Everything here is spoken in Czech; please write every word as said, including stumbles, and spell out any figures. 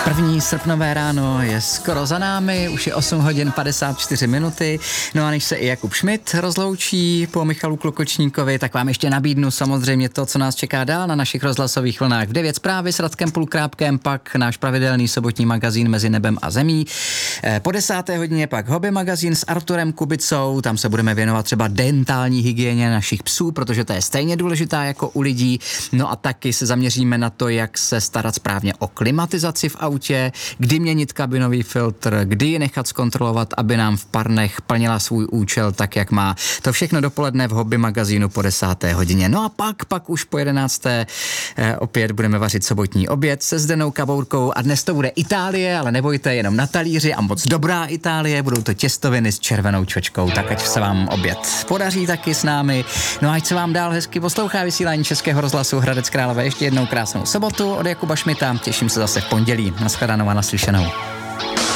První srpnové ráno je skoro za námi, už je osm hodin padesát čtyři minuty, no a než se i Jakub Šmit rozloučí po Michalu Klukočníkovi, tak vám ještě nabídnu samozřejmě to, co nás čeká dál na našich rozhlasových vlnách. V devět zprávy s Radkem Pulkrápkem, pak náš pravidelný sobotní magazín Mezi nebem a zemí. Po desáté hodině pak hobby magazín s Arturem Kubicou, tam se budeme věnovat třeba dentální hygieně našich psů, protože to je stejně důležitá jako u lidí. No a taky se zaměříme na to, jak se starat správně o klimatizaci v autě, kdy měnit kabinový filtr, kdy ji nechat zkontrolovat, aby nám v parnech plnila svůj účel tak, jak má. To všechno dopoledne v hobby magazínu po desáté hodině. No a pak, pak už po jedenácté eh, opět budeme vařit sobotní oběd se Zdenou Kabourkou a dnes to bude Itálie, ale nebojte, jenom na talíři a moc dobrá Itálie, budou to těstoviny s červenou čočkou, tak ať se vám oběd podaří taky s námi. No a ať se vám dál hezky poslouchá vysílání Českého rozhlasu Hradec Králové. Ještě jednou krásnou sobotu od Jakuba Šmita. Těším se zase v pondělí. Nashledanou a naslyšenou.